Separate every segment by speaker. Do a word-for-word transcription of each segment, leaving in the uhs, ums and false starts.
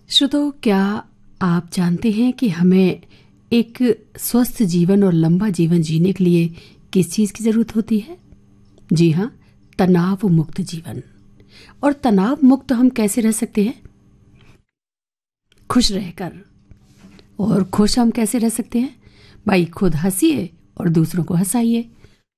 Speaker 1: श्रोताओ, क्या आप जानते हैं कि हमें एक स्वस्थ जीवन और लंबा जीवन जीने के लिए किस चीज़ की ज़रूरत होती है? जी हाँ, तनाव मुक्त जीवन। और तनाव मुक्त हम कैसे रह सकते हैं? खुश रहकर। और खुश हम कैसे रह सकते हैं? भाई, खुद हंसिए और दूसरों को हंसाइए।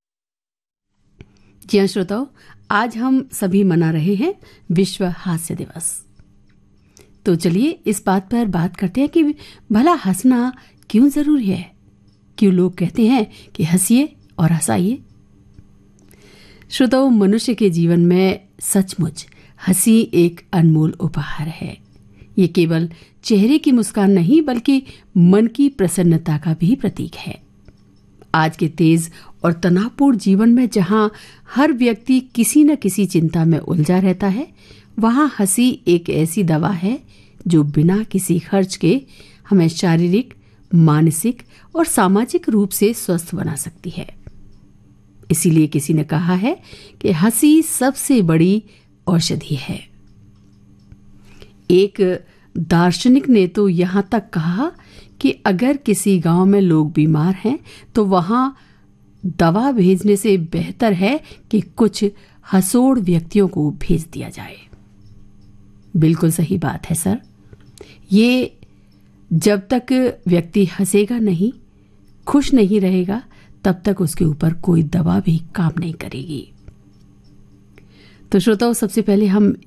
Speaker 1: जी हाँ श्रोताओ, आज हम सभी मना रहे हैं विश्व हास्य दिवस। तो चलिए इस बात पर बात करते हैं कि भला हंसना क्यों जरूरी है? क्यों लोग कहते हैं कि हंसिए और हंसाइए? श्रोताओ, मनुष्य के जीवन में सचमुच हंसी एक अनमोल उपहार है। ये केवल चेहरे की मुस्कान नहीं बल्कि मन की प्रसन्नता का भी प्रतीक है। आज के तेज और तनावपूर्ण जीवन में जहां हर व्यक्ति किसी न किसी चिंता में उलझा रहता है, वहां हंसी एक ऐसी दवा है जो बिना किसी खर्च के हमें शारीरिक, मानसिक और सामाजिक रूप से स्वस्थ बना सकती है। इसीलिए किसी ने कहा है कि हंसी सबसे बड़ी औषधि है। एक दार्शनिक ने तो यहां तक कहा कि अगर किसी गांव में लोग बीमार हैं तो वहां दवा भेजने से बेहतर है कि कुछ हंसोड़ व्यक्तियों को भेज दिया जाए। बिल्कुल सही बात है सर। ये जब तक व्यक्ति हंसेगा नहीं, खुश नहीं रहेगा, तब तक उसके ऊपर कोई दवा भी काम नहीं करेगी। तो श्रोताओं, सबसे पहले हम